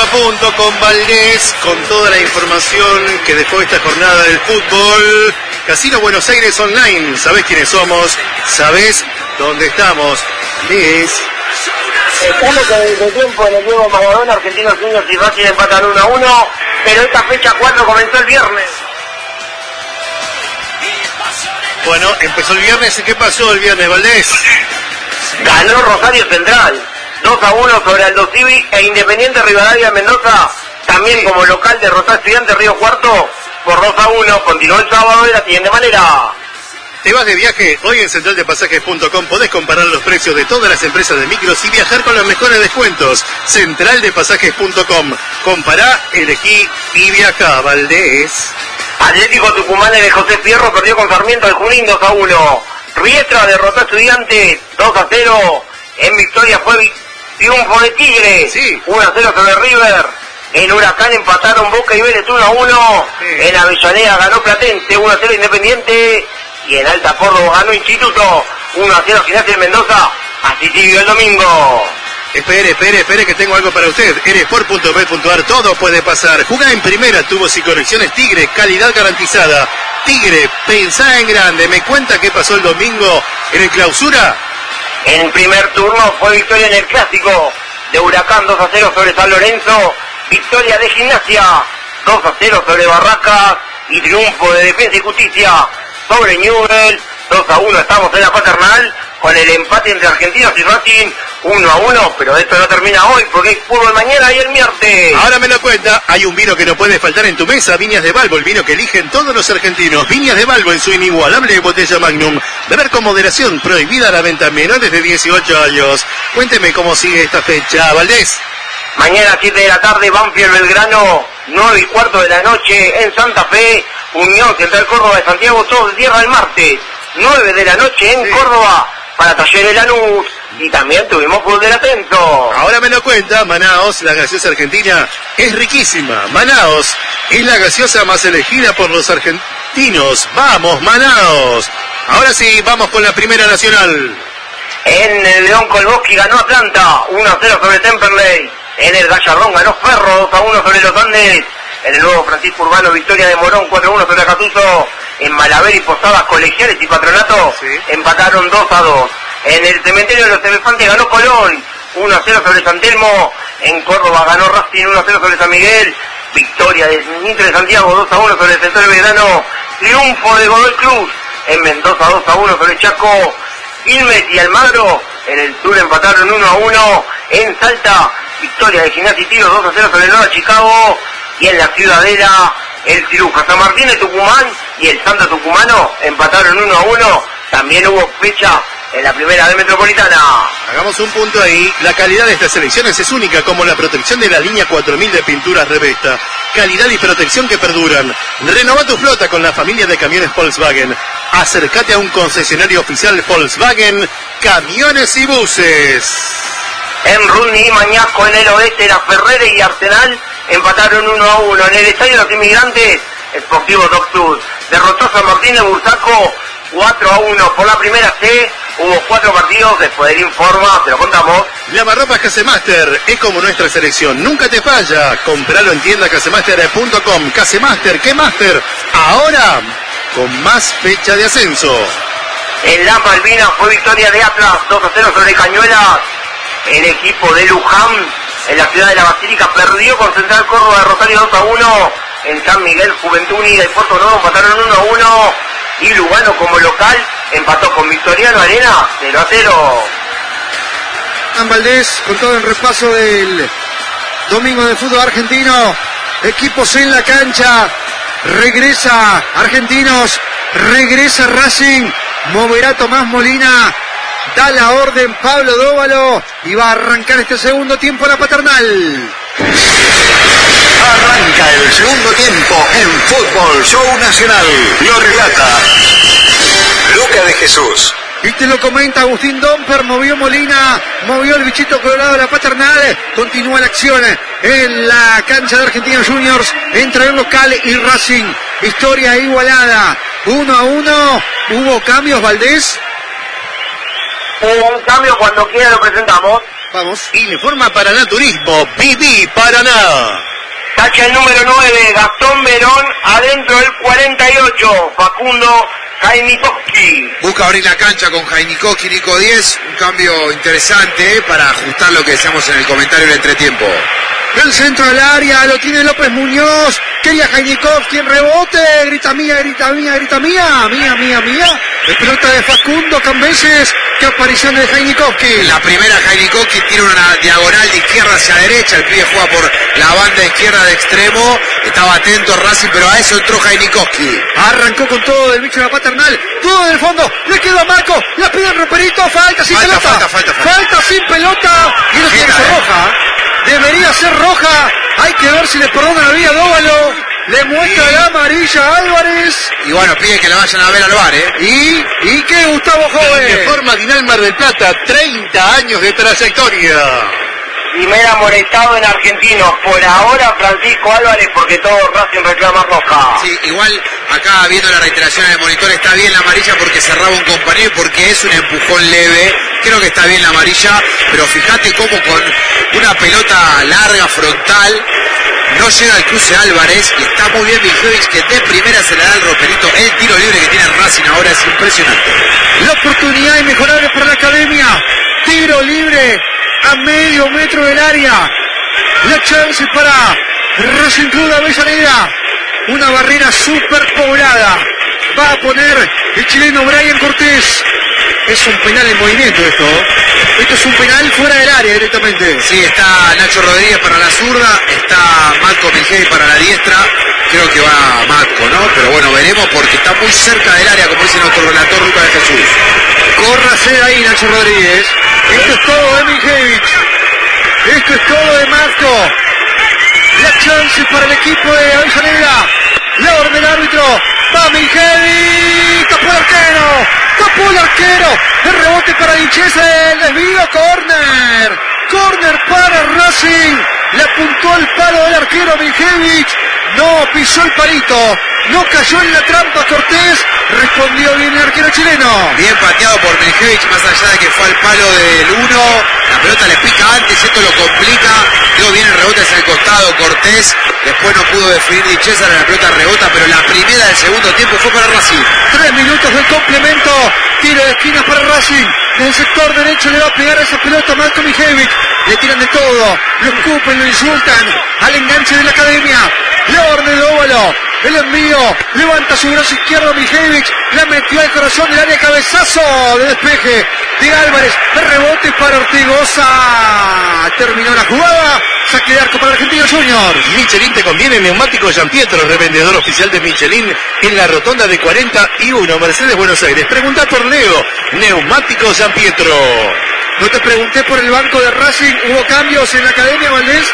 a punto con Valdés, con toda la información que dejó esta jornada del fútbol. Casino Buenos Aires Online, ¿sabés quiénes somos? ¿Sabés dónde estamos? Valdés. Estamos en el tiempo en el Diego Maradona, Argentinos Juniors y Racing empatan 1-1, pero esta fecha 4 comenzó el viernes. Bueno, empezó el viernes, ¿y qué pasó el viernes, Valdés? Ganó Rosario Central, 2-1 sobre Aldo Civi e Independiente Rivadavia Mendoza, también como local derrotó a Estudiantes Río Cuarto por 2-1, continuó el sábado de la siguiente manera. ¿Te vas de viaje? Hoy en centraldepasajes.com podés comparar los precios de todas las empresas de micros y viajar con los mejores descuentos. Centraldepasajes.com. Compará, elegí y viajá, Valdés. Atlético Tucumán en el José Fierro perdió con Sarmiento de Junín 2-1. Riestra derrotó a Estudiantes 2-0. En victoria fue triunfo de Tigre. Sí. 1-0 sobre River. En Huracán empataron Boca y Vélez 1-1. Sí. En Avellaneda ganó Platense 1-0 Independiente. Y en Alta Córdoba ganó Instituto 1-0 Gimnasia de Mendoza. Así siguió el domingo. Espere, que tengo algo para usted. Eresport.bet.ar, todo puede pasar. Jugá en primera, tubos y conexiones Tigre, calidad garantizada. Tigre, pensá en grande. ¿Me cuenta qué pasó el domingo en el clausura? En primer turno fue victoria en el clásico de Huracán 2-0 sobre San Lorenzo. Victoria de Gimnasia 2-0 sobre Barracas. Y triunfo de Defensa y Justicia sobre Newell. 2-1, estamos en la paternal con el empate entre Argentinos y Racing 1-1, pero esto no termina hoy porque hay fútbol mañana y el miércoles. Ahora me lo cuenta, hay un vino que no puede faltar en tu mesa, Viñas de Balbo, el vino que eligen todos los argentinos. Viñas de Balbo en su inigualable botella Magnum. Beber con moderación, prohibida la venta a menores de 18 años. Cuénteme cómo sigue esta fecha, Valdés. Mañana 7 de la tarde, Banfield Belgrano, 9:15 de la noche en Santa Fe, Unión Central Córdoba de Santiago, todo el tierra el martes, 9 de la noche en Córdoba, para Talleres Lanús, y también tuvimos fútbol del ascenso. Ahora me lo cuenta, Manaos, la gaseosa argentina, es riquísima. Manaos es la gaseosa más elegida por los argentinos. ¡Vamos, Manaos! Ahora sí, vamos con la Primera Nacional. En el León Colboschi ganó Atlanta, 1-0 sobre Temperley. En el Gallardón ganó Ferro, 2-1 sobre los Andes. En el Nuevo Francisco Urbano, victoria de Morón, 4-1 sobre Acatuso. En Malaver y Posadas, Colegiales y Patronato, empataron 2-2. En el Cementerio de los Elefantes ganó Colón, 1-0 sobre San Telmo. En Córdoba ganó Racing, 1-0 sobre San Miguel. Victoria de Nitro de Santiago, 2-1 sobre el Centro Belgrano. Triunfo de Godoy Cruz. En Mendoza, 2-1 sobre Chaco. Quilmes y Almagro en el sur empataron 1-1. En Salta, victoria de Gimnasia y Tiro 2-0 sobre el Nueva Chicago. Y en la Ciudadela, el Ciruja San Martín de Tucumán y el Santa Tucumano empataron 1-1. También hubo fecha en la primera de Metropolitana. Hagamos un punto ahí. La calidad de estas selecciones es única, como la protección de la línea 4000 de pinturas Revesta. Calidad y protección que perduran. Renova tu flota con la familia de camiones Volkswagen. Acércate a un concesionario oficial Volkswagen, camiones y buses. En Rudni y Mañasco, en el oeste, la Ferrera y Arsenal empataron 1-1. En el Estadio de los Inmigrantes, Sportivo Doc Sud derrotó a San Martín de Bursaco 4-1. Por la primera C hubo 4 partidos. Después del informa, te lo contamos. Lavarropas Casemaster es como nuestra selección, nunca te falla. Compralo en tienda casemaster.com. Casemaster, ¿qué Master? Ahora con más fecha de ascenso. En Las Malvinas fue victoria de Atlas 2-0 sobre Cañuelas. El equipo de Luján en la ciudad de la Basílica perdió con Central Córdoba de Rosario 2-1. En San Miguel, Juventud Unida y Puerto Nuevo empataron 1-1. Y Lugano como local empató con Victoriano Arena 0-0. Valdés con todo el repaso del domingo de fútbol argentino. Equipos en la cancha. Regresa Argentinos. Regresa Racing. Moverá Tomás Molina. Da la orden Pablo Dóvalo. Y va a arrancar este segundo tiempo la paternal. Arranca el segundo tiempo en Fútbol Show Nacional. Lo relata Luca de Jesús. Y te lo comenta Agustín Domper, movió Molina, movió el bichito colorado de la paternal, continúa la acción en la cancha de Argentinos Juniors, entre el local y Racing, historia igualada, 1-1, hubo cambios, Valdés. Un cambio cuando quiera lo presentamos. Vamos. Informa Paraná Turismo, Viví Paraná. Tacha el número 9, Gastón Verón, adentro del 48, Facundo Jainikowski. Busca abrir la cancha con Jainikowski, Nico 10, un cambio interesante para ajustar lo que decíamos en el comentario del entretiempo. El centro del área, lo tiene López Muñoz, quería Jainikowski en rebote, grita mía, grita mía, grita mía, mía. El pelota de Facundo Cambeses, que aparición de Jainikowski. La primera Jainikowski tiene una diagonal de izquierda hacia derecha, el pibe juega por la banda izquierda de extremo, estaba atento Racing, pero a eso entró Jainikowski. Arrancó con todo del bicho de la paternal, todo del fondo, le quedó a Marco, la pide el roperito, falta sin pelota. Falta sin pelota, y no tiene que ser roja. Debería ser roja, hay que ver si le perdona la vida a Dóvalo, le muestra la amarilla a Álvarez. Y bueno, pide que la vayan a ver al bar, ¿Y qué, Gustavo Joven? De forma Dinal Mar del Plata, 30 años de trayectoria. Primer amonestado en Argentinos, por ahora Francisco Álvarez, porque todo Racing reclama roja. Sí, igual acá viendo la reiteración en el monitor está bien la amarilla porque cerraba un compañero y porque es un empujón leve. Creo que está bien la amarilla, pero fíjate cómo con una pelota larga, frontal, no llega al cruce Álvarez y está muy bien Miljevich, que de primera se le da el roperito. El tiro libre que tiene Racing ahora es impresionante. La oportunidad inmejorable para la academia. Tiro libre a medio metro del área. La chance para Racing Club de Avellaneda. Una barrera super poblada. Va a poner el chileno Brian Cortés. Es un penal en movimiento esto. Esto es un penal fuera del área directamente. Sí, está Nacho Rodríguez para la zurda, está Matko Miljevich para la diestra. Creo que va Matko, ¿no? Pero bueno, veremos porque está muy cerca del área, como dice nuestro relator Lucas de Jesús. Córrase de ahí, Nacho Rodríguez. Esto es todo de Miljevich. Esto es todo de Matko. La chance para el equipo de Avellaneda. La orden del árbitro. Va Miljevich. Tapó el arquero. Tapó el arquero. El rebote para Dichese. El desvío. Corner. Corner para Racing. Le apuntó al palo del arquero Miljevich. No pisó el palito. No cayó en la trampa Cortés. Respondió bien el arquero chileno. Bien pateado por Miljevich, más allá de que fue al palo del 1. La pelota le pica antes, esto lo complica. Luego viene el rebote hacia el costado Cortés. Después no pudo definir Di César, la pelota rebota, pero la primera del segundo tiempo fue para Racing. 3 minutos del complemento. Tiro de esquina para Racing. Desde el sector derecho le va a pegar esa pelota a Matko Miljevich. Le tiran de todo. Lo escupen, lo insultan. Al enganche de la academia. Le orden Óvalo. El envío. Levanta su brazo izquierdo Miljevich. La metió al corazón del área. Cabezazo de despeje de Álvarez. De rebote para Ortigosa. Terminó la jugada. Saque de arco para Argentinos Juniors. Michelin te conviene, neumático Giampietro, revendedor oficial de Michelin en la rotonda de 41, Mercedes, Buenos Aires. Pregunta por Leo, neumático Giampietro. No te pregunté por el banco de Racing, ¿hubo cambios en la academia, Valdés?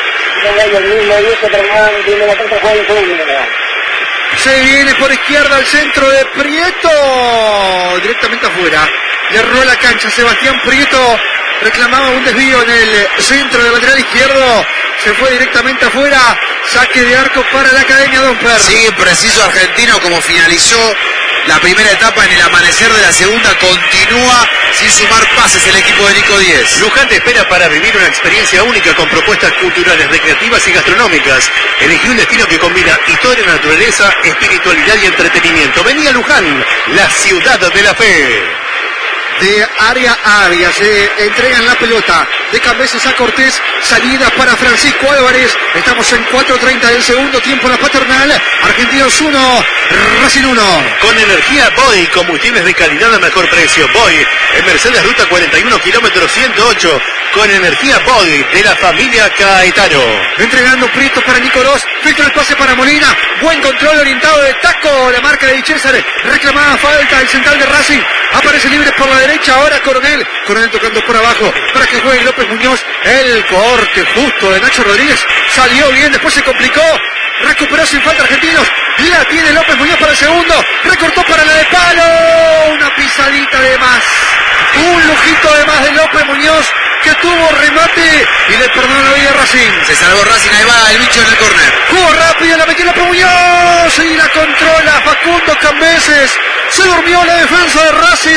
Se viene por izquierda al centro de Prieto, directamente afuera. Le erró la cancha Sebastián Prieto, reclamaba un desvío en el centro del lateral izquierdo. Se fue directamente afuera. Saque de arco para la academia Domper. Sigue preciso Argentino, como finalizó la primera etapa en el amanecer de la segunda. Continúa sin sumar pases el equipo de Nico 10. Luján te espera para vivir una experiencia única con propuestas culturales, recreativas y gastronómicas. Elegí un destino que combina historia, naturaleza, espiritualidad y entretenimiento. Vení a Luján, la ciudad de la fe. De área a área se entregan la pelota de Cambeses a Cortés, salida para Francisco Álvarez. Estamos en 4:30 del segundo tiempo, la paternal. Argentinos 1, Racing 1. Con energía Boy, combustibles de calidad a mejor precio. Boy, en Mercedes Ruta 41, kilómetro 108. Con energía Boy, de la familia Caetano. Entregando Prieto para Nicolás, filtra el pase para Molina. Buen control orientado de taco, la marca de Di César. Reclamada falta el central de Racing. Aparece libre por la derecha ahora Coronel tocando por abajo para que juegue López Muñoz. El corte justo de Nacho Rodríguez salió bien, después se complicó, recuperó sin falta Argentinos. La tiene López Muñoz para el segundo, recortó para la de palo, una pisadita de más, un lujito de más de López Muñoz, que tuvo remate y le perdonó la vida a Racing. Se salvó Racing, ahí va el bicho en el córner. Jugó rápido, la metió López Muñoz y la controla Facundo Cambeses. Se durmió la defensa de Racing.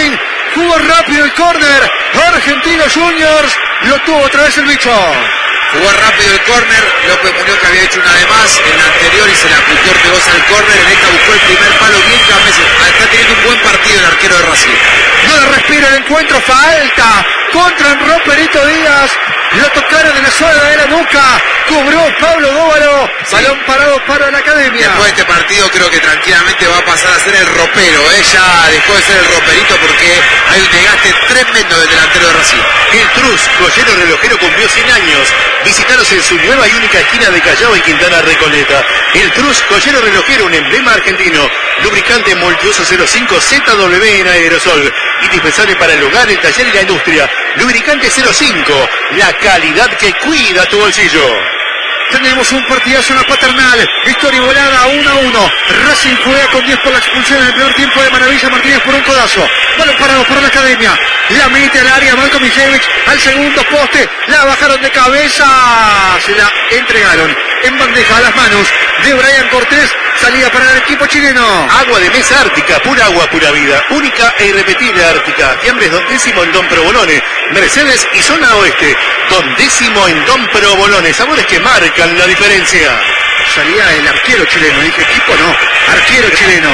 Jugó rápido el córner. Argentinos Juniors. Lo tuvo otra vez el bicho. Jugó rápido el córner, López Muñoz que había hecho una de más en la anterior y se la apuntó Ortigosa al córner, en esta buscó el primer palo bien Cambeses, está teniendo un buen partido el arquero de Racing. No le respira el encuentro, falta contra Roperito Díaz, lo tocaron en la suela de la nuca, cubrió Pablo Dóvalo, sí. Balón parado para la Academia. Después de este partido creo que tranquilamente va a pasar a ser el ropero, ya dejó de ser el roperito porque hay un desgaste tremendo del delantero de Racing. El Trus, joyero relojero, cumplió 100 años. Visitaros en su nueva y única esquina de Callao y Quintana Recoleta. El Trus, joyero relojero, un emblema argentino. Lubricante multiuso 05 ZW en aerosol. Indispensable para el hogar, el taller y la industria. Lubricante 05, la calidad que cuida tu bolsillo. Tenemos un partidazo en la Paternal. Historia volada 1-1. Racing juega con 10 por la expulsión en el primer tiempo de Maravilla Martínez por un codazo. Balón parado para la Academia. La mete al área Marco Mijevich al segundo poste. La bajaron de cabeza. Se la entregaron en bandeja a las manos de Brian Cortés. Salida para el equipo chileno. Agua de mesa Ártica, pura agua, pura vida. Única e irrepetible Ártica. Fiambres Don Décimo en Don Provolone. Mercedes y Zona Oeste. Don Décimo en Don Provolone. Sabores que marcan la diferencia. Salía el arquero chileno. Dije equipo no. Arquero chileno.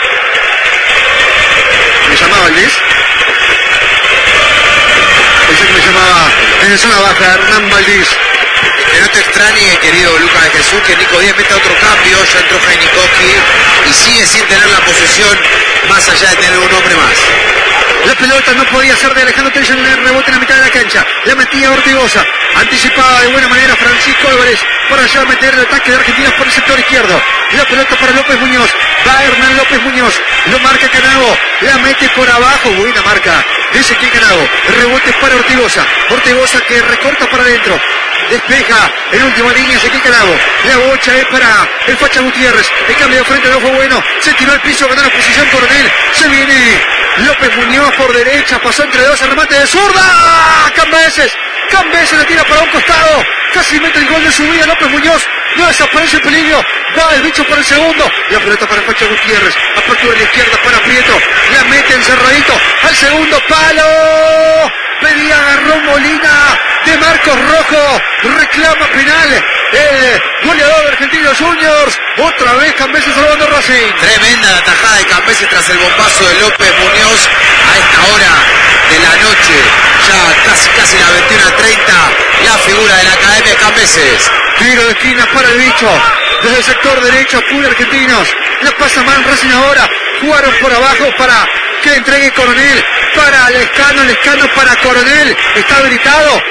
¿Me llamaba Valdés? Pensé que me llamaba en zona baja Hernán Valdés. Que no te extrañe, querido Lucas de Jesús, que Nico Díaz mete otro cambio, ya entró Jainikowski y sigue sin tener la posesión, más allá de tener un hombre más. La pelota no podía ser de Alejandro Telles en el rebote en la mitad de la cancha. La metía Ortigosa. Anticipaba de buena manera Francisco Álvarez para ya meter el ataque de Argentinos por el sector izquierdo. La pelota para López Muñoz. Va Hernán López Muñoz. Lo marca Canago. La mete por abajo. Buena marca. Dice que Canago. Rebote para Ortigosa. Ortigosa que recorta para adentro. Despeja en última línea Ezequiel Canago. La bocha es para el Facha Gutiérrez. El cambio de frente no fue bueno. Se tiró al piso, ganó la posición Coronel. Se viene López Muñoz por derecha. Pasó entre dos. Remate de zurda. Cambeses la tira para un costado. Casi mete el gol de su vida López Muñoz. No desaparece el peligro. Va el bicho por el segundo. La pelota para Facha Gutiérrez. Apertura en la izquierda para Prieto. La mete encerradito al segundo palo. Pedía agarró Molina de Marcos Rojo. Reclama penal. El goleador de Argentinos Juniors. Otra vez Cambeses salvando Racing. Tremenda la tajada de Cambeses tras el bombazo de López Muñoz a esta hora de la noche. Ya casi la 21:30. La figura de la Academia Cambeses. Tiro de esquina para el bicho. Desde el sector derecho acude Argentinos. La pasa mal Racing ahora. Jugaron por abajo para que entregue Coronel. Para Lescano para Coronel. Está habilitado.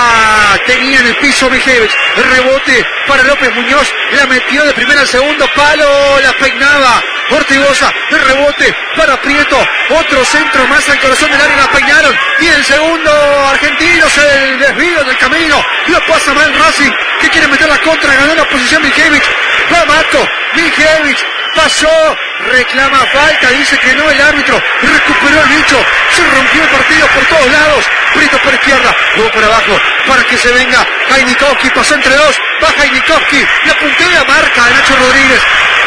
La tenía en el piso Mijevich. El rebote para López Muñoz. La metió de primera al segundo palo. La peinaba Ortigosa. El rebote para Prieto. Otro centro más al corazón del área. La peinaron. Y el segundo Argentinos. El desvío del camino. Lo pasa mal Racing. Que quiere meter la contra. Ganó la posición Mijevich. Va Mato. Mijevich. Pasó, reclama falta, dice que no el árbitro, recuperó el bicho, se rompió el partido por todos lados, Prieto por izquierda, luego por abajo, para que se venga Jainikowski, pasó entre dos, va Jainikowski, la puntea marca de Nacho Rodríguez,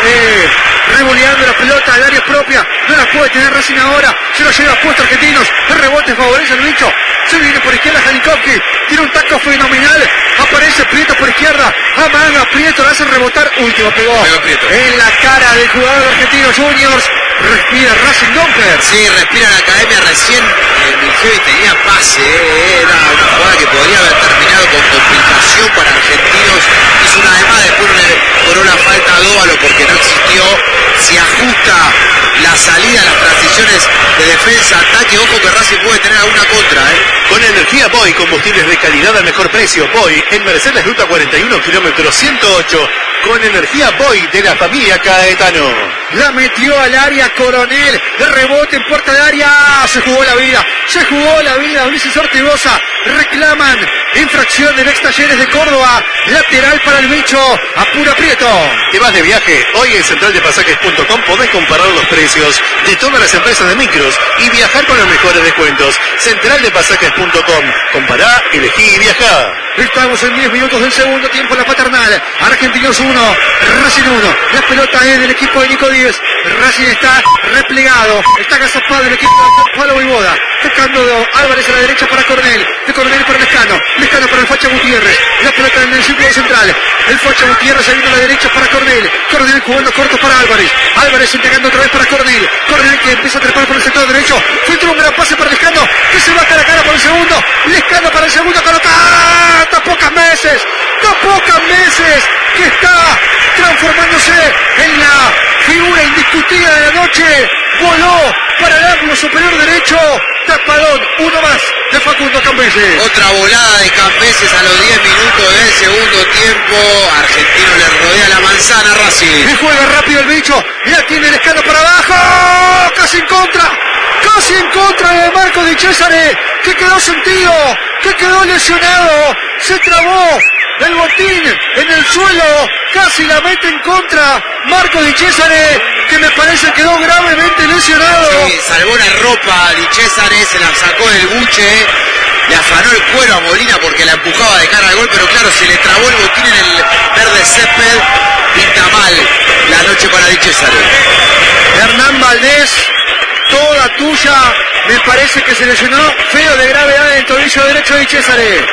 revoleando la pelota al área propia, no la puede tener Racing ahora, se lo lleva puesto Argentinos, el rebote favorece al bicho, se viene por izquierda Jainikowski, tiene un taco fenomenal, aparece Prieto por izquierda, amaga Prieto, la hace rebotar, último pegó en la cara del jugador argentino Juniors. Respira Racing Domper. Sí, respira la Academia. Recién Mijevich tenía pase, era una jugada que podría haber terminado con complicación para Argentinos. Hizo una de más, después le cobró la falta a Dóvalo porque no existió. Se ajusta la salida, las transiciones de defensa-ataque. Ojo que Racing puede tener alguna contra. Con energía Boy, combustibles de calidad al mejor precio. Boy en Mercedes Ruta 41, kilómetro 108. Con energía Boy de la familia Caetano. La metió al área Coronel. De rebote en puerta de área. Se jugó la vida. Ulises Ortigosa. Reclaman infracción del ex Talleres de Córdoba. Lateral para el bicho. Apura Prieto. ¿Te vas de viaje? Hoy en centraldepasajes.com podés comparar los precios de todas las empresas de micros y viajar con los mejores descuentos. Centraldepasajes.com. Compará, elegí y viajá. Estamos en 10 minutos del segundo tiempo en la Paternal. Argentinos 1, Racing 1. La pelota es del equipo de Nico Díaz. Rodríguez. Racing está replegado. Está agazapado el equipo de Pablo Voivoda. Tocando Álvarez a la derecha para Coronel. De Coronel para Lescano. Lescano para el Facha Gutiérrez. La pelota en el círculo central. El Facha Gutiérrez saliendo a la derecha para Coronel. Coronel jugando corto para Álvarez. Álvarez entregando otra vez para Coronel. Coronel que empieza a trepar por el sector derecho. Filtra un gran pase para Lescano, que se va cara a cara por el segundo. Lescano para el segundo. Está pocas meses que está transformándose en la figura indiscutida de la noche. Voló para el ángulo superior derecho. Tapadón, uno más de Facundo Cambeses. Otra volada de Cambeses a los 10 minutos del segundo tiempo. Argentino le rodea la manzana a Racing. Y juega rápido el bicho. La tiene el Lescano para abajo. Casi en contra de Marco Di Cesare, que quedó sentido, que quedó lesionado. Se trabó el botín en el suelo. Casi la mete en contra Marco Di Cesare, que me parece quedó gravemente lesionado. Sí, salvó la ropa Di Cesare, se la sacó del buche. Le afanó el cuero a Molina porque la empujaba de cara al gol, pero claro, se le trabó el botín en el verde césped. Pinta mal la noche para Di Cesare. Hernán Valdés, toda tuya. Me parece que se lesionó feo de gravedad en el tobillo derecho de Di Cesare.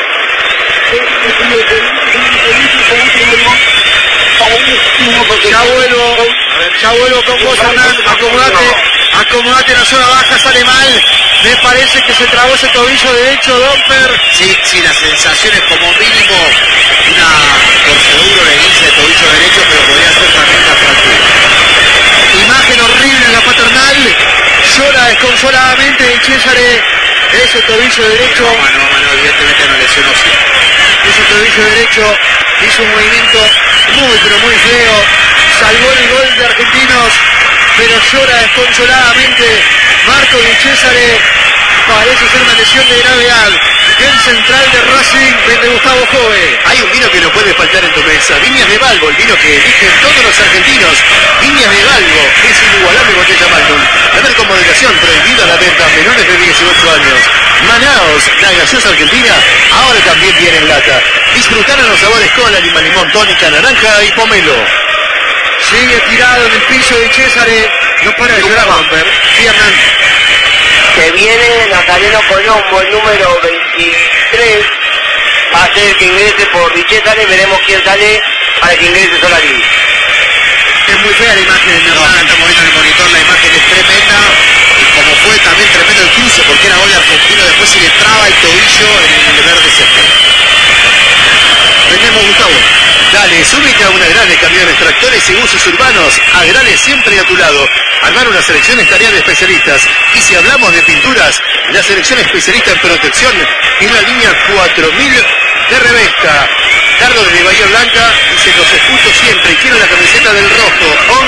Ya vuelvo con vos, Hernán. Acomodate en la zona baja, sale mal. Me parece que se trabó ese tobillo derecho, Domper. Sí, la sensación es como mínimo una torcedura de inicio de tobillo derecho, pero podría ser también una fractura. Imagen horrible en la paternal. Llora desconsoladamente Di Cesare. Ese tobillo derecho. No, evidentemente no lesionó, sí. Ese tobillo derecho hizo un movimiento pero muy feo. Salvó el gol de Argentinos, pero llora desconsoladamente Marco Di Cesare. Parece ser una lesión de gravedad. El central de Racing, de Gustavo Jove. Hay un vino que no puede faltar en tu mesa. Viñas de Balbo, el vino que eligen todos los argentinos. Viñas de Balbo, es inigualable botella Magnum. Beber con moderación, prohibida la venta a menores de 18 años. Manaos, la gaseosa argentina, ahora también viene en lata. Disfrutar los sabores cola, lima, limón, tónica, naranja y pomelo. Sigue tirado en el piso de Cesare. No para de llorar, Bamper. Sí, Hernán. Se viene Nazareno Colombo, el número 23. Va a ser el que ingrese por Di Cesare. Veremos quién sale para que ingrese Solari. Es muy fea la imagen. No, acá estamos viendo en el monitor, la imagen es tremenda. Y como fue también tremendo el cruce, porque era gol argentino, después se le traba el tobillo en el verde césped. Tenemos Gustavo. Dale, súbete a una Agrale Camiones, Tractores y Buses Urbanos. Agrale siempre a tu lado. Armar una selección es tarea de especialistas. Y si hablamos de pinturas, la selección especialista en protección es la línea 4000 de Revesta. Carlos de Bahía Blanca dice: los escucho siempre y quiero la camiseta del rojo.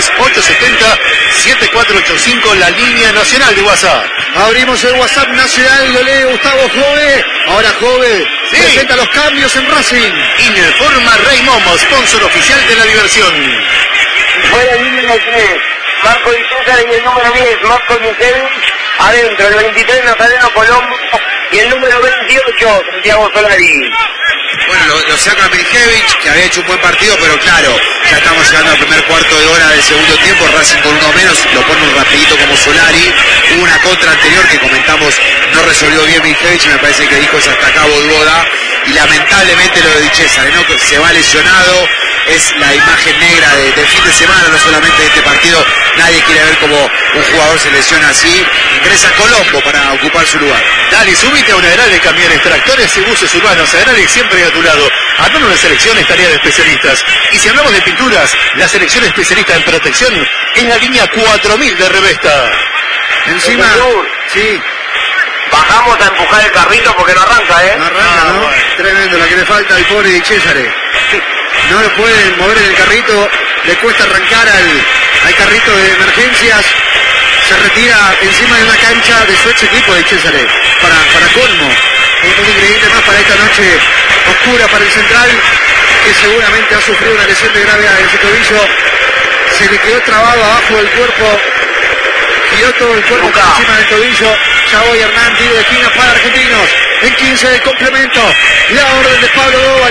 113870-7485, la línea nacional de WhatsApp. Abrimos el WhatsApp nacional, lo lee Gustavo Jove. Ahora Jove presenta los cambios en Racing. Informa Rey Momo, sponsor oficial de la diversión. Fuera el número 3, Marco Di Cesare, y el número 10, Marco Michevich. Adentro, el 23, Nazareno Colombo. Y el número 28, Santiago Solari. Bueno, lo saca Miljevich, que había hecho un buen partido, pero claro, ya estamos llegando al primer cuarto de hora del segundo tiempo. Racing con uno menos, lo pone un rapidito como Solari. Hubo una contra anterior que comentamos, no resolvió bien Miljevich, me parece que dijo es hasta acá Voivoda. Y lamentablemente lo de Di Cesare, ¿no? Que se va lesionado, es la imagen negra del fin de semana, no solamente de este partido. Nadie quiere ver cómo un jugador se lesiona así. Ingresa Colombo para ocupar su lugar. Dale, súbite a una Agrale Camiones, Tractores y Buses Urbanos. Agrale siempre a tu lado. Armar una selección es tarea de especialistas. Y si hablamos de pinturas, la selección especialista en protección es la línea 4000 de Revesta. Encima, sí. Bajamos a empujar el carrito porque no arranca, ¿eh? No arranca, ¿no? Bueno. Tremendo la que le falta al pobre Di Cesare. No lo pueden mover en el carrito, le cuesta arrancar al carrito de emergencias. Se retira encima de una cancha de su ex equipo de Cesare. Para colmo, un ingrediente más para esta noche oscura para el central, que seguramente ha sufrido una lesión de gravedad en ese tobillo. Se le quedó trabado abajo del cuerpo, giró todo el cuerpo por encima del tobillo. Ya voy Hernán, tiro de esquina para Argentinos. En 15 del complemento, la orden de Pablo Dóvalo.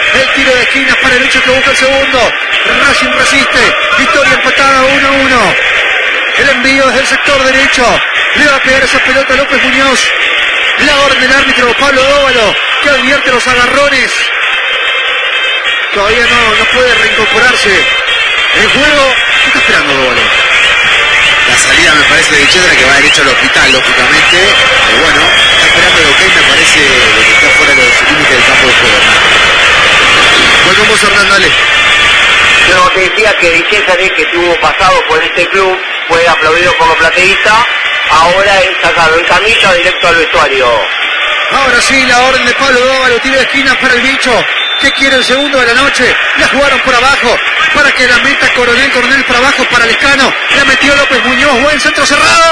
El tiro de esquina para el hecho que busca el segundo. Racing resiste. Victoria empatada 1-1. El envío desde el sector derecho. Le va a pegar esa pelota a López Muñoz. La orden del árbitro Pablo Dóvalo, que advierte los agarrones. Todavía no puede reincorporarse. El juego, ¿qué está esperando Dóvalo? La salida me parece de Chedra, que va derecho al hospital, lógicamente. Bueno, está esperando lo que me parece de que está fuera de los límites del campo de juego. Voy con vos, Hernán, dale. Yo te decía que Di Césare, que tuvo pasado por este club, fue aplaudido por los plateístas, ahora es sacado en camilla directo al vestuario. Ahora sí, la orden de Pablo Dóvalo, tiro de esquina para el bicho, que quiere el segundo de la noche. La jugaron por abajo, para que la meta Coronel para abajo, para Lescano. La metió López Muñoz, buen centro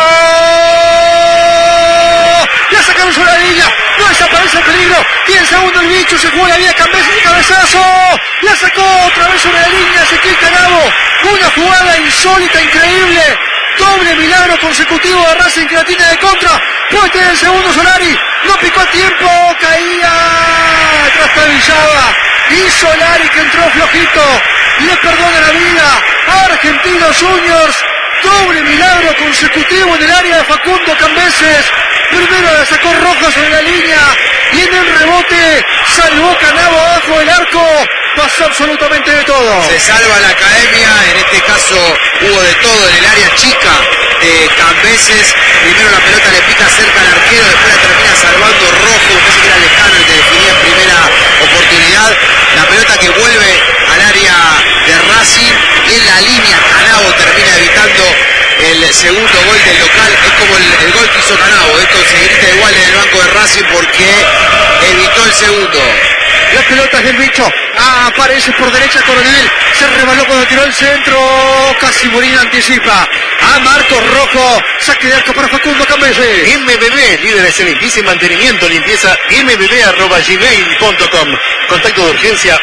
cerrado. La sacaron sobre la línea, no desaparece el peligro. 10 segundos el bicho, se jugó la vida, cabezazo. La sacó otra vez sobre la línea, Ezequiel Canavo. Una jugada insólita, increíble. Doble milagro consecutivo de Racing, que la tiene de contra. Puede tener el segundo Solari. No picó a tiempo. Caía. Trastabillaba. Y Solari, que entró flojito, le perdona la vida a Argentinos Juniors. Doble milagro consecutivo en el área de Facundo Cambeses. Primero la sacó Roja sobre la línea. Y en el rebote salvó Canavo abajo del arco. Pasó absolutamente de todo. Se salva la academia, en este caso hubo de todo en el área chica de Cambeses. Primero la pelota le pica cerca al arquero, después la termina salvando Rojo, parece que era Lescano el que definía en primera oportunidad. La pelota que vuelve al área de Racing, en la línea Canavo termina evitando el segundo gol del local. Es como el gol que hizo Canavo, esto se grita igual en el banco de Racing porque evitó el segundo. Las pelotas del bicho. Aparece por derecha Coronel. Se rebaló cuando tiró el centro. Casi Molina anticipa a Marcos Rojo. Saque de arco para Facundo Cambeses. MBB, líderes en limpieza y mantenimiento. Limpieza mbb@gmail.com. Contacto de urgencia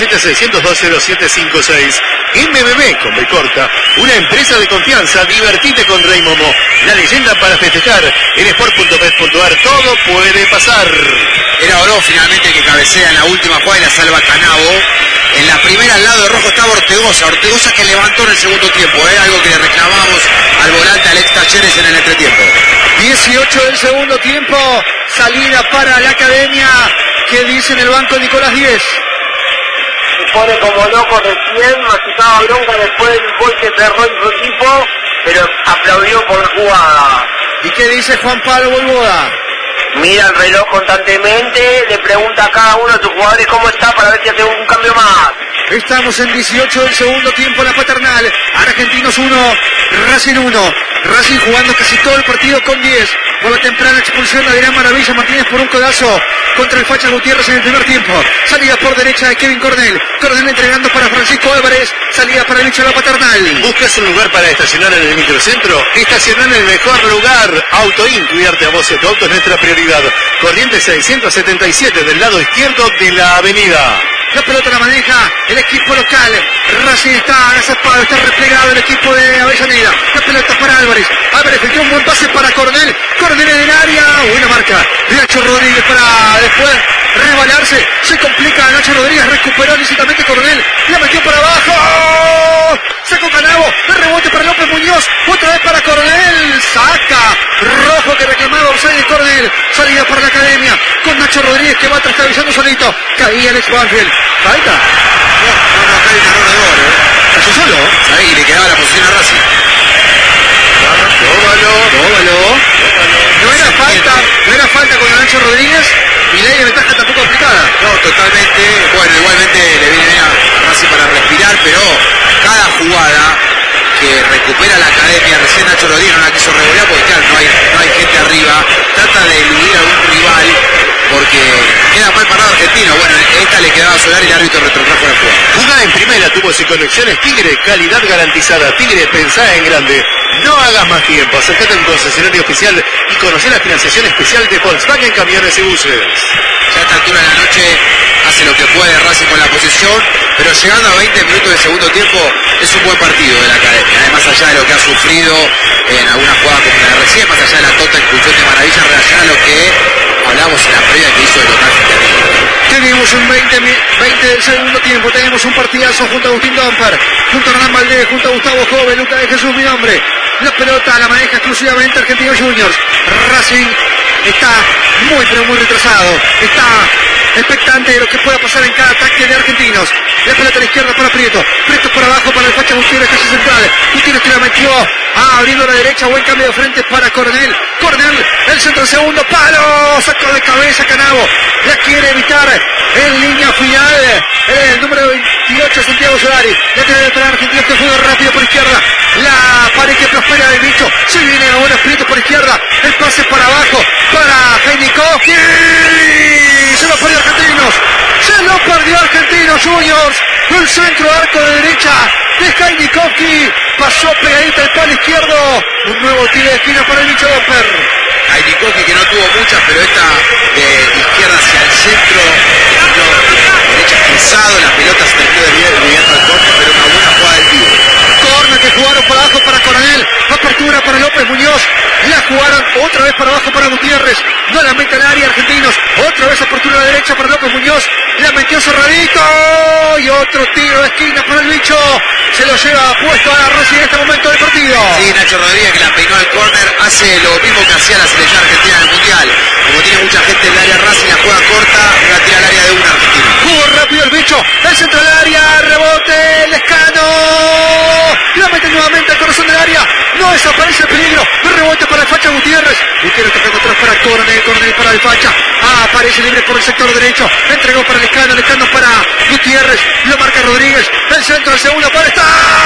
117600-20756. MBB con B corta. Una empresa de confianza. Divertite con Rey Momo. La leyenda para festejar. En sport.bet.ar todo puede pasar. Era Oro finalmente que cabecea en la última jugada y la salva Canavo. En la primera al lado de Rojo estaba Ortegoza que levantó en el segundo tiempo, algo que le reclamamos al volante Alex Talleres en el entretiempo. 18 del segundo tiempo, salida para la academia, que dice en el banco Nicolás 10. Se pone como loco recién, masticaba bronca después del gol que cerró en su equipo, pero aplaudió por la jugada. ¿Y qué dice Juan Pablo Bolboda? Mira el reloj constantemente, le pregunta a cada uno de sus jugadores cómo está para ver si hace un cambio más. Estamos en 18 del segundo tiempo, la paternal. Argentinos 1, Racing 1. Racing jugando casi todo el partido con 10. Por la temprana expulsión de Adrián Maravilla Martínez por un codazo contra el Facha Gutiérrez en el primer tiempo. Salida por derecha de Kevin Cornell. Cornell entregando para Francisco Álvarez. Salida para el bicho de la paternal. ¿Buscas un lugar para estacionar en el microcentro? Estacionar en el mejor lugar. Autoin, cuidarte a vos y a tu auto es nuestra prioridad. Corrientes 677 del lado izquierdo de la avenida. La pelota la maneja el equipo local. Racing está agazapado, está replegado el equipo de Avellaneda. La pelota para Álvarez. Álvarez metió un buen pase para Cornell. Cornell en el área. Buena marca. Nacho Rodríguez para después rebalarse. Se complica. Nacho Rodríguez recuperó lícitamente Cornell. La metió para abajo. Sacó Canavo. El rebote para López Muñoz. Otra vez para Cornell. Saca. Rojo que reclamaba offside de Cornell. Salida para la academia. Con Nacho Rodríguez que va trastabillando solito. Caía Alex Banfield. Falta. No, cae un error de gol, ¿Cayó solo? Ahí le quedaba la posición a Racing. Tómalo. No era falta con Nacho Rodríguez y ley de ventaja tampoco aplicada. No, totalmente. Bueno, igualmente le viene bien a Racing para respirar, pero cada jugada que recupera la academia, recién Nacho Rodríguez no la quiso revolear porque claro, no hay gente arriba, trata de eludir a un rival porque queda mal parado Argentino. Bueno, esta le quedaba a Solari y el árbitro retrotrajo la jugada. Jugá en primera, tubos y conexiones Tigre, calidad garantizada. Tigre, pensá en grande. No hagas más tiempo, acércate a un concesionario oficial y conoce la financiación especial de Volkswagen Camiones y Buses. Ya a esta altura de la noche hace lo que puede Racing con la posición, pero llegando a 20 minutos de segundo tiempo es un buen partido de la academia, más allá de lo que ha sufrido en alguna jugada como la de recién, más allá de la tonta expulsión de Maravilla en relación a lo que hablamos en la previa que hizo el local. Tenemos un 20 del del segundo tiempo. Tenemos un partidazo junto a Agustín Domper, junto a Hernán Valdés, junto a Gustavo Jove, Lucas de Jesús, mi nombre. La pelota la maneja exclusivamente Argentinos Juniors. Racing está muy pero muy retrasado. Está expectante de lo que pueda pasar en cada ataque de Argentinos. La pelota a la izquierda para Prieto. Prieto por abajo para el Facha Gutiérrez, casi central. Gutiérrez que la metió. Abriendo a la derecha. Buen cambio de frente para Coronel. Coronel, el centro, segundo palo. Sacó de cabeza Canavo. La quiere evitar en línea final. El número 28, Santiago Solari. La tiene para Argentinos que juega rápido por izquierda. La pared que prospera del bicho. Se viene ahora Prieto por izquierda. El pase para abajo para Heinikowski. Se lo perdió Argentinos. Se lo perdió Argentinos Juniors. El centro arco de derecha de Heinikowski. Pasó pegadita al palo izquierdo. Un nuevo tiro de esquina para el bicho Domper. Heinikowski que no tuvo muchas, pero esta de izquierda hacia el centro, derecha cruzado, la pelota se terminó desviando al corte, pero una buena jugada del pibe. Corner que jugaron para abajo para Coronel. Apertura para López Muñoz. La jugaron otra vez para abajo para Gutiérrez. No la mete al área Argentinos. Otra vez apertura a la derecha para López Muñoz. La metió cerradito. Y otro tiro de esquina para el bicho. Se lo lleva puesto a Racing en este momento del partido. Sí, Nacho Rodríguez que la peinó al córner, hace lo mismo que hacía la selección argentina en el Mundial. Como tiene mucha gente en el área Racing, la juega corta, la tira al área de un argentino. Jugó rápido el bicho. El centro del área. Rebote. Lescano. La mete nuevamente al corazón del área. No desaparece el peligro. El rebote para el Facha Gutiérrez. Gutiérrez tocando atrás para Coronel. Coronel para el Facha. Aparece libre por el sector derecho. Entregó para Lescano. Lescano para Gutiérrez. Lo marca Rodríguez. El centro, el segundo para esta.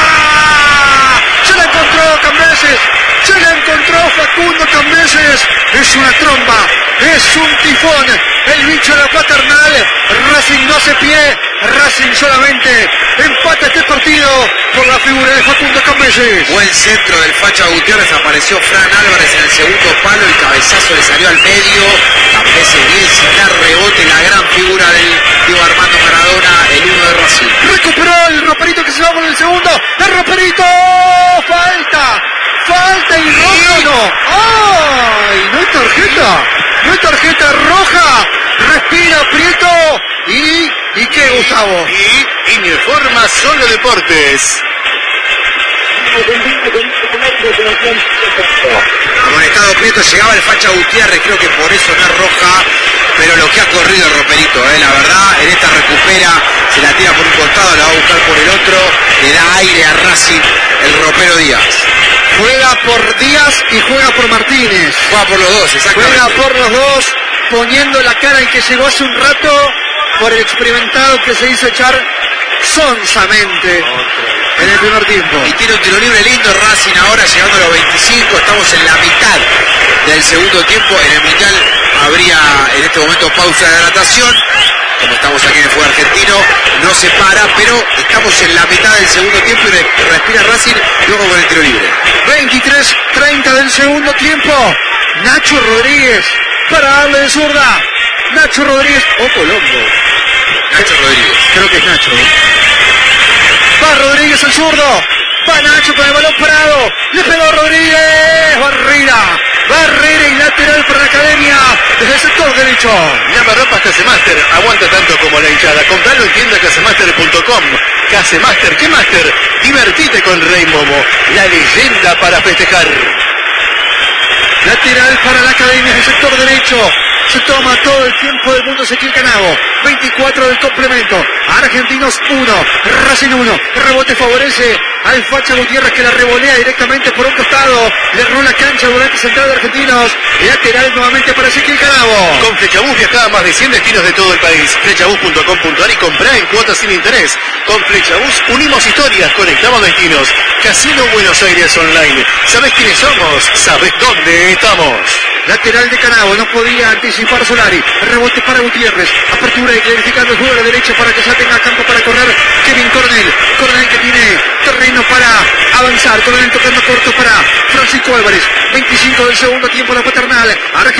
Se la encontró Cambeses. Se la encontró Facundo Cambeses. Es una tromba. Es un tifón. El bicho de la paternal. Racing no hace pie. Racing solamente empata este partido por la figura de Facundo Cambeses. Buen centro del Facha Gutiérrez. Apareció Fran Álvarez en el segundo palo. El cabezazo le salió al medio. Cambeses bien sin dar rebote. La gran figura del Diego Armando Maradona, el 1 de Racing. Recuperó el roperito que se va con el segundo. El roperito. Falta. Falta y roja no. ¡Ay! No hay tarjeta. No hay tarjeta roja. Respira Prieto. ¿Y qué, Gustavo? Y informa Solo Deportes. Amonestado Prieto, llegaba el Facha Gutiérrez, creo que por eso no es roja, pero lo que ha corrido el roperito, la verdad, en esta recupera, se la tira por un costado, la va a buscar por el otro, le da aire a Racing, el ropero Díaz. Juega por Díaz y juega por Martínez. Juega por los dos, exactamente. Juega por los dos, poniendo la cara en que llegó hace un rato por el experimentado que se hizo echar sonsamente en el primer tiempo. Y tiene un tiro libre lindo Racing ahora, llegando a los 25, estamos en la mitad del segundo tiempo. En el Mundial habría en este momento pausa de natación. Como estamos aquí en el fútbol argentino, no se para, pero estamos en la mitad del segundo tiempo y respira Racing luego con el tiro libre. 23-30 del segundo tiempo. Nacho Rodríguez para darle de zurda. Nacho Rodríguez o Colombo. Nacho Rodríguez. Creo que es Nacho. Va Rodríguez el zurdo. Va Nacho con el balón parado. Le pegó Rodríguez. Barrera y lateral para la academia. Desde el sector derecho. Lavarropas Casemaster. Aguanta tanto como la hinchada. Compralo en tienda casemaster.com. Casemaster, ¿qué Master? Divertite con Rey Momo. La leyenda para festejar. Lateral para la academia del sector derecho. Se toma todo el tiempo del mundo Ezequiel Canavo. 24 del complemento. Argentinos 1, Racing 1. Rebote favorece al Facha Gutiérrez que la revolea directamente por un costado. Le erró la cancha volante central de Argentinos. Lateral nuevamente para Ezequiel Canavo. Con Flechabús viajá a más de 100 destinos de todo el país. Flechabús.com.ar y comprá en cuotas sin interés. Con Flechabús unimos historias, conectamos destinos. Casino Buenos Aires Online. ¿Sabés quiénes somos? ¿Sabés dónde estamos? Lateral de Canavo, no podía anticipar Solari. Rebote para Gutiérrez. Apertura y clarificando el juego a la derecha para que ya tenga campo para correr Kevin Coronel. Coronel que tiene terreno para avanzar. Coronel tocando corto para Francisco Álvarez. 25 del segundo tiempo la paternal.